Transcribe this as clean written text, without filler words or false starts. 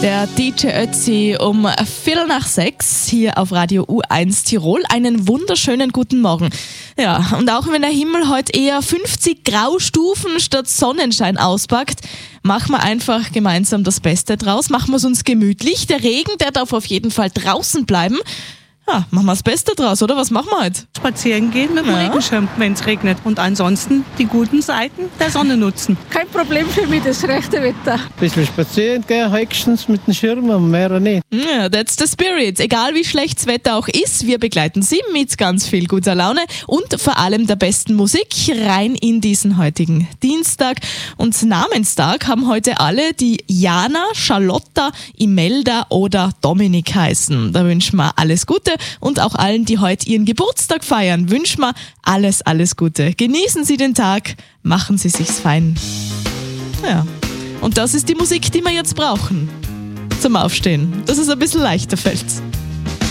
Der DJ Ötzi um 5:45 hier auf Radio U1 Tirol. Einen wunderschönen guten Morgen. Ja, und auch wenn der Himmel heute eher 50 Graustufen statt Sonnenschein auspackt, machen wir einfach gemeinsam das Beste draus. Machen wir es uns gemütlich. Der Regen, der darf auf jeden Fall draußen bleiben. Ja, machen wir das Beste draus, oder? Was machen wir heute? Spazieren gehen mit dem Regenschirm, wenn es regnet. Und ansonsten die guten Seiten der Sonne nutzen. Kein Problem für mich, das rechte Wetter. Ein bisschen spazieren gehen, höchstens mit dem Schirm, aber mehr nicht. Ja, that's the spirit. Egal wie schlecht das Wetter auch ist, wir begleiten Sie mit ganz viel guter Laune und vor allem der besten Musik rein in diesen heutigen Dienstag. Und Namenstag haben heute alle, die Jana, Charlotta, Imelda oder Dominik heißen. Da wünschen wir alles Gute und auch allen, die heute ihren Geburtstag feiern, wünschen wir alles Gute. Genießen Sie den Tag, machen Sie sich's fein. Ja, und das ist die Musik, die wir jetzt brauchen zum Aufstehen, dass es ein bisschen leichter fällt.